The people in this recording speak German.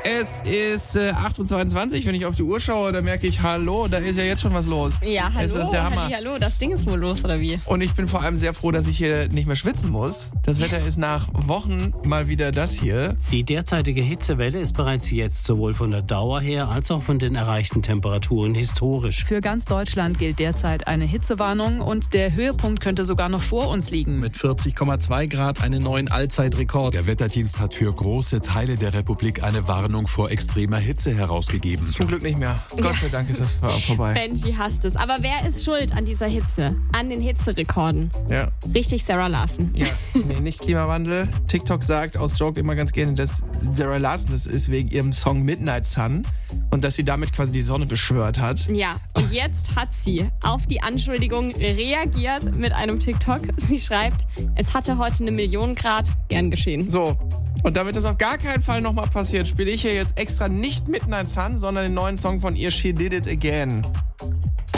Es ist 8.22 Uhr, wenn ich auf die Uhr schaue, da merke ich, hallo, da ist ja jetzt schon was los. Ja, hallo, Das ist der Hammer. hallo, das Ding ist wohl los, oder wie? Und ich bin vor allem sehr froh, dass ich hier nicht mehr schwitzen muss. Das Wetter ist nach Wochen mal wieder das hier. Die derzeitige Hitzewelle ist bereits jetzt sowohl von der Dauer her als auch von den erreichten Temperaturen historisch. Für ganz Deutschland gilt derzeit eine Hitzewarnung und der Höhepunkt könnte sogar noch vor uns liegen. Mit 40,2 Grad einen neuen Allzeitrekord. Der Wetterdienst hat für große Teile der Republik eine Warnung vor extremer Hitze herausgegeben. Zum Glück nicht mehr. Gott sei Dank ist das vorbei. Benji hasst es. Aber wer ist schuld an dieser Hitze? An den Hitzerekorden? Ja. Richtig, Sarah Larson. Ja, nee, nicht Klimawandel. TikTok sagt aus Joke immer ganz gerne, dass Sarah Larson das ist wegen ihrem Song Midnight Sun und dass sie damit quasi die Sonne beschwört hat. Ja, und jetzt hat sie auf die Anschuldigung reagiert mit einem TikTok. Sie schreibt, es hatte heute 1 Million Grad, gern geschehen. So, und damit das auf gar keinen Fall nochmal passiert, spiele ich hier jetzt extra nicht Midnight Sun, sondern den neuen Song von ihr, She Did It Again.